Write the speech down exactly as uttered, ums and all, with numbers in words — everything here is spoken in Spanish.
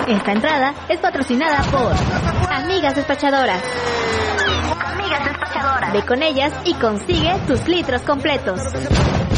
Esta entrada es patrocinada por Amigas Despachadoras. Amigas Despachadoras. Ve con ellas y consigue tus litros completos.